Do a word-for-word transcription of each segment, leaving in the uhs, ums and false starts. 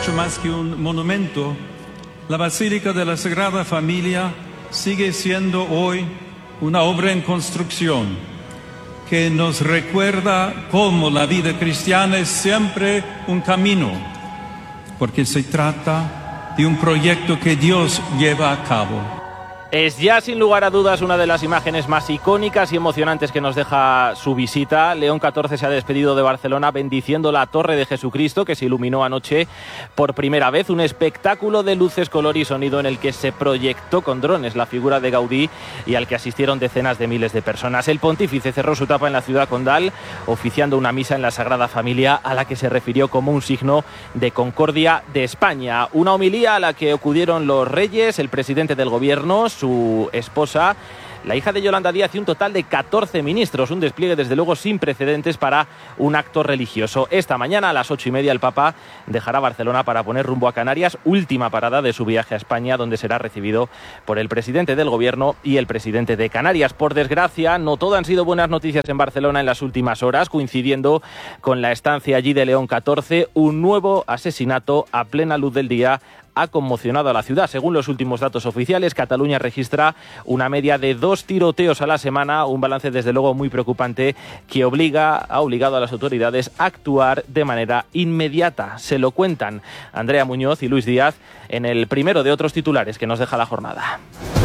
mucho más que un monumento, la Basílica de la Sagrada Familia sigue siendo hoy una obra en construcción que nos recuerda cómo la vida cristiana es siempre un camino, porque se trata de un proyecto que Dios lleva a cabo. Es ya sin lugar a dudas una de las imágenes más icónicas y emocionantes que nos deja su visita. León catorce se ha despedido de Barcelona bendiciendo la Torre de Jesucristo, que se iluminó anoche por primera vez. Un espectáculo de luces, color y sonido en el que se proyectó con drones la figura de Gaudí y al que asistieron decenas de miles de personas. El pontífice cerró su etapa en la ciudad condal oficiando una misa en la Sagrada Familia, a la que se refirió como un signo de concordia de España. Una homilía a la que acudieron los reyes, el presidente del gobierno, su esposa, la hija de Yolanda Díaz y un total de catorce ministros, un despliegue desde luego sin precedentes para un acto religioso. Esta mañana a las ocho y media el Papa dejará Barcelona para poner rumbo a Canarias, última parada de su viaje a España, donde será recibido por el presidente del gobierno y el presidente de Canarias. Por desgracia, no todo han sido buenas noticias en Barcelona en las últimas horas, coincidiendo con la estancia allí de León catorce, un nuevo asesinato a plena luz del día ha conmocionado a la ciudad. Según los últimos datos oficiales, Cataluña registra una media de dos tiroteos a la semana, un balance desde luego muy preocupante que obliga, ha obligado a las autoridades a actuar de manera inmediata. Se lo cuentan Andrea Muñoz y Luis Díaz en el primero de otros titulares que nos deja la jornada.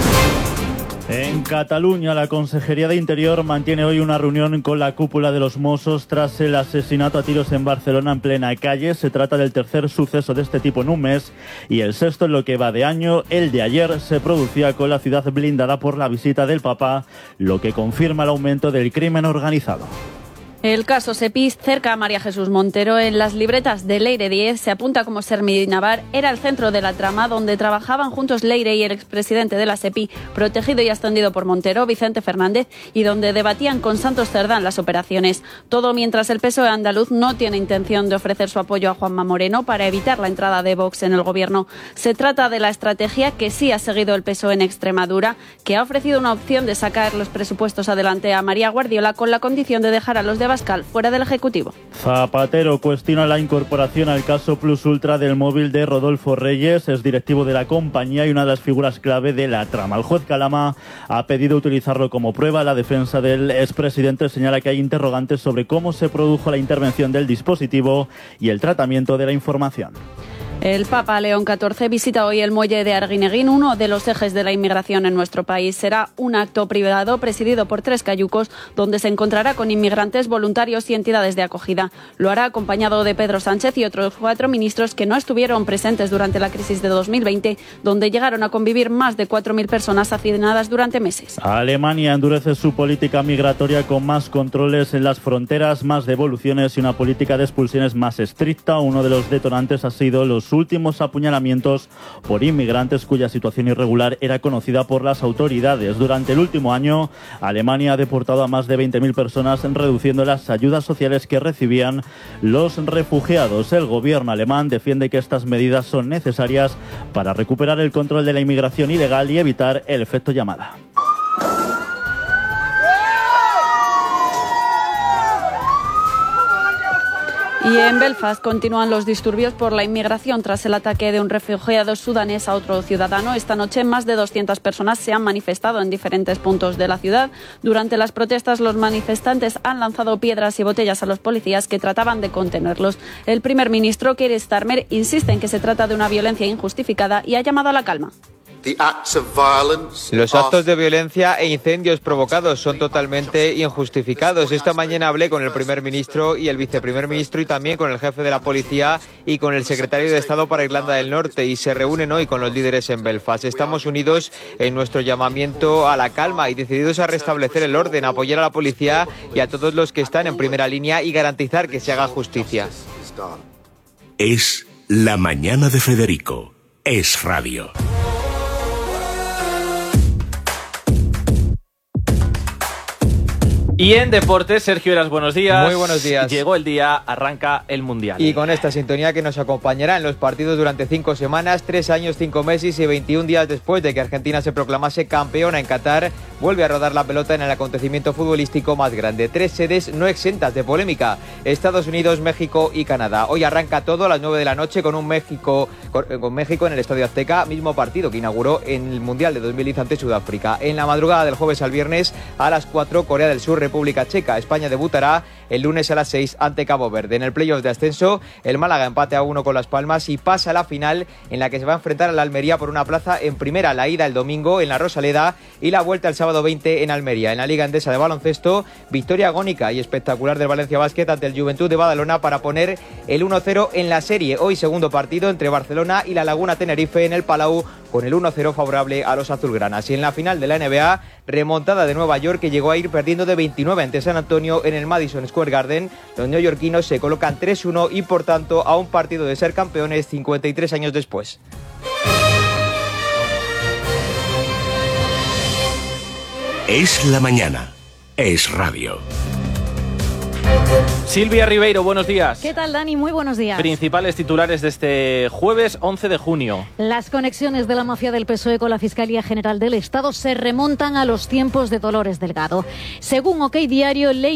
En Cataluña, la Consejería de Interior mantiene hoy una reunión con la cúpula de los Mossos tras el asesinato a tiros en Barcelona en plena calle. Se trata del tercer suceso de este tipo en un mes y el sexto en lo que va de año. El de ayer se producía con la ciudad blindada por la visita del Papa, lo que confirma el aumento del crimen organizado. El caso Sepi cerca a María Jesús Montero. En las libretas de Leire Díez se apunta como Sermi Navar era el centro de la trama, donde trabajaban juntos Leire y el expresidente de la Sepi, protegido y ascendido por Montero, Vicente Fernández, y donde debatían con Santos Cerdán las operaciones. Todo mientras el P S O E andaluz no tiene intención de ofrecer su apoyo a Juanma Moreno para evitar la entrada de Vox en el gobierno. Se trata de la estrategia que sí ha seguido el P S O E en Extremadura, que ha ofrecido una opción de sacar los presupuestos adelante a María Guardiola con la condición de dejar a los de Abascal fuera del Ejecutivo. Zapatero cuestiona la incorporación al caso Plus Ultra del móvil de Rodolfo Reyes, es directivo de la compañía y una de las figuras clave de la trama. El juez Calama ha pedido utilizarlo como prueba. La defensa del expresidente señala que hay interrogantes sobre cómo se produjo la intervención del dispositivo y el tratamiento de la información. El Papa León catorce visita hoy el muelle de Arguineguín, uno de los ejes de la inmigración en nuestro país. Será un acto privado presidido por tres cayucos, donde se encontrará con inmigrantes, voluntarios y entidades de acogida. Lo hará acompañado de Pedro Sánchez y otros cuatro ministros que no estuvieron presentes durante la crisis de dos mil veinte, donde llegaron a convivir más de cuatro mil personas hacinadas durante meses. Alemania endurece su política migratoria con más controles en las fronteras, más devoluciones y una política de expulsiones más estricta. Uno de los detonantes ha sido los últimos apuñalamientos por inmigrantes cuya situación irregular era conocida por las autoridades. Durante el último año, Alemania ha deportado a más de veinte mil personas, reduciendo las ayudas sociales que recibían los refugiados. El gobierno alemán defiende que estas medidas son necesarias para recuperar el control de la inmigración ilegal y evitar el efecto llamada. Y en Belfast continúan los disturbios por la inmigración tras el ataque de un refugiado sudanés a otro ciudadano. Esta noche más de doscientas personas se han manifestado en diferentes puntos de la ciudad. Durante las protestas los manifestantes han lanzado piedras y botellas a los policías que trataban de contenerlos. El primer ministro Keir Starmer insiste en que se trata de una violencia injustificada y ha llamado a la calma. Los actos de violencia e incendios provocados son totalmente injustificados. Esta mañana hablé con el primer ministro y el viceprimer ministro y también con el jefe de la policía y con el secretario de Estado para Irlanda del Norte y se reúnen hoy con los líderes en Belfast. Estamos unidos en nuestro llamamiento a la calma y decididos a restablecer el orden, apoyar a la policía y a todos los que están en primera línea y garantizar que se haga justicia. Es la mañana de Federico. Es radio. Y en deportes, Sergio Eras, buenos días. Muy buenos días. Llegó el día, arranca el Mundial. Y con esta sintonía que nos acompañará en los partidos durante cinco semanas, tres años, cinco meses y veintiún días después de que Argentina se proclamase campeona en Qatar, vuelve a rodar la pelota en el acontecimiento futbolístico más grande. Tres sedes no exentas de polémica: Estados Unidos, México y Canadá. Hoy arranca todo a las nueve de la noche con un México con México en el Estadio Azteca, mismo partido que inauguró en el Mundial de dos mil diez ante Sudáfrica. En la madrugada del jueves al viernes a las cuatro, Corea del Sur, República Checa. España debutará el lunes a las seis ante Cabo Verde. En el playoff de ascenso, el Málaga empate a uno con Las Palmas y pasa a la final, en la que se va a enfrentar a la Almería por una plaza en primera. La ida el domingo en la Rosaleda y la vuelta el sábado veinte en Almería. En la Liga Endesa de baloncesto, victoria agónica y espectacular del Valencia Basket ante el Juventud de Badalona para poner el uno cero en la serie. Hoy segundo partido entre Barcelona y la Laguna Tenerife en el Palau, con el uno cero favorable a los azulgranas. Y en la final de la N B A, remontada de Nueva York, que llegó a ir perdiendo de veintinueve ante San Antonio en el Madison Square Garden. Los neoyorquinos se colocan tres uno y por tanto a un partido de ser campeones cincuenta y tres años después. Es la mañana. Es radio. Silvia Ribeiro, buenos días. ¿Qué tal, Dani? Muy buenos días. Principales titulares de este jueves once de junio. Las conexiones de la mafia del P S O E con la Fiscalía General del Estado se remontan a los tiempos de Dolores Delgado. Según OK Diario, ley